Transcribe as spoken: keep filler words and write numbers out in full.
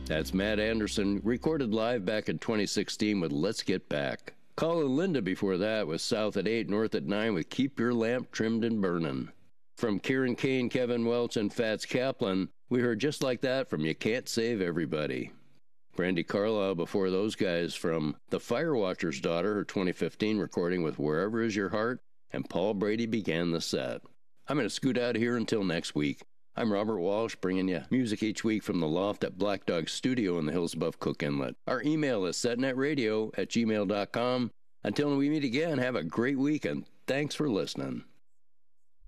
That's Matt Anderson, recorded live back in twenty sixteen with Let's Get Back. Colin Linda before that was South at eight, North at nine with Keep Your Lamp Trimmed and Burnin'. From Kieran Kane, Kevin Welch, and Fats Kaplan, we heard Just Like That from You Can't Save Everybody. Brandi Carlile before those guys from The Firewatcher's Daughter, her twenty fifteen recording with Wherever Is Your Heart, and Paul Brady began the set. I'm going to scoot out of here until next week. I'm Robert Walsh, bringing you music each week from the loft at Black Dog Studio in the hills above Cook Inlet. Our email is setnetradio at gmail dot com. Until we meet again, have a great week, and thanks for listening.